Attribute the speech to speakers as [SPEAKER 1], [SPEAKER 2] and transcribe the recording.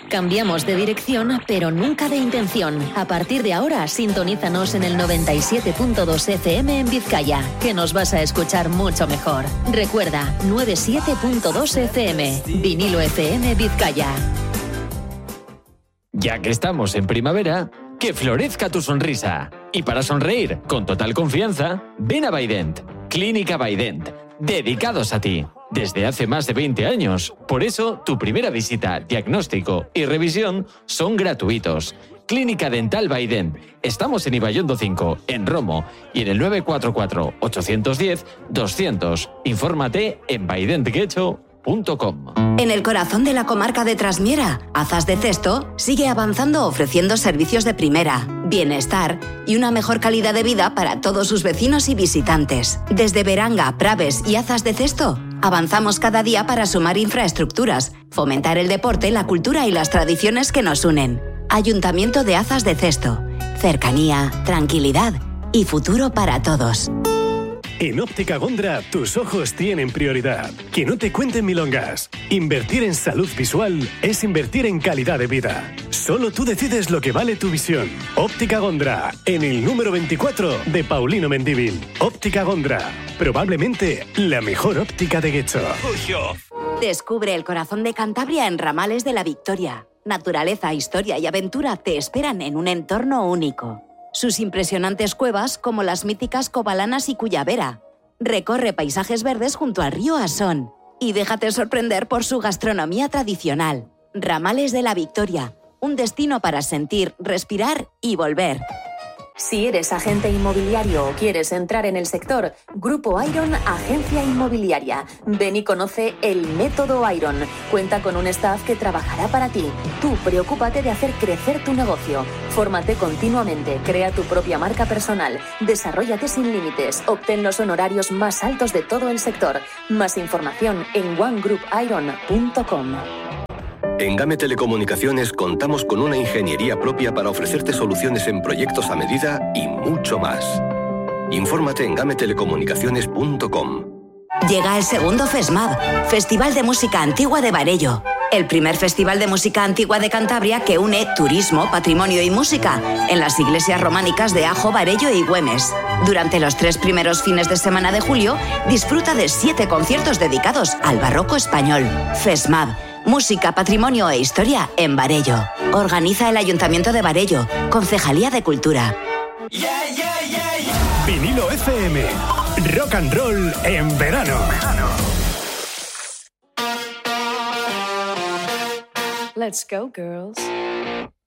[SPEAKER 1] Cambiamos de dirección, pero nunca de intención. A partir de ahora, sintonízanos en el 97.2 FM en Vizcaya, que nos vas a escuchar mucho mejor. Recuerda, 97.2 FM, Vinilo FM Vizcaya.
[SPEAKER 2] Ya que estamos en primavera, que florezca tu sonrisa. Y para sonreír con total confianza, ven a Baident, Clínica Baident, dedicados a ti. Desde hace más de 20 años. Por eso, tu primera visita, diagnóstico y revisión son gratuitos. Clínica Dental Baident. Estamos en Ibaiondo 5, en Romo, y en el 944-810-200. Infórmate en baidentguecho.com.
[SPEAKER 3] En el corazón de la comarca de Trasmiera, Azas de Cesto sigue avanzando ofreciendo servicios de primera, bienestar y una mejor calidad de vida para todos sus vecinos y visitantes. Desde Beranga, Praves y Azas de Cesto, avanzamos cada día para sumar infraestructuras, fomentar el deporte, la cultura y las tradiciones que nos unen. Ayuntamiento de Azas de Cesto. Cercanía, tranquilidad y futuro para todos.
[SPEAKER 4] En Óptica Gondra, tus ojos tienen prioridad. Que no te cuenten milongas. Invertir en salud visual es invertir en calidad de vida. Solo tú decides lo que vale tu visión. Óptica Gondra, en el número 24 de Paulino Mendívil. Óptica Gondra, probablemente la mejor óptica de Guecho.
[SPEAKER 3] Descubre el corazón de Cantabria en Ramales de la Victoria. Naturaleza, historia y aventura te esperan en un entorno único. Sus impresionantes cuevas, como las míticas Covalanas y Cuyavera. Recorre paisajes verdes junto al río Asón y déjate sorprender por su gastronomía tradicional. Ramales de la Victoria, un destino para sentir, respirar y volver.
[SPEAKER 1] Si eres agente inmobiliario o quieres entrar en el sector, Grupo Iron, agencia inmobiliaria. Ven y conoce el método Iron. Cuenta con un staff que trabajará para ti. Tú preocúpate de hacer crecer tu negocio. Fórmate continuamente, crea tu propia marca personal, desarróllate sin límites, obtén los honorarios más altos de todo el sector. Más información en onegroupiron.com.
[SPEAKER 5] En GAME Telecomunicaciones contamos con una ingeniería propia para ofrecerte soluciones en proyectos a medida y mucho más. Infórmate en gametelecomunicaciones.com.
[SPEAKER 3] Llega el segundo FESMAD, Festival de Música Antigua de Barello. El primer festival de música antigua de Cantabria que une turismo, patrimonio y música en las iglesias románicas de Ajo, Barello y Güemes. Durante los 3 primeros fines de semana de julio, disfruta de 7 conciertos dedicados al barroco español. FESMAD. Música, patrimonio e historia en Barello. Organiza el Ayuntamiento de Barello, Concejalía de Cultura.
[SPEAKER 4] Vinilo FM. Rock and roll en verano.
[SPEAKER 6] Let's go, girls.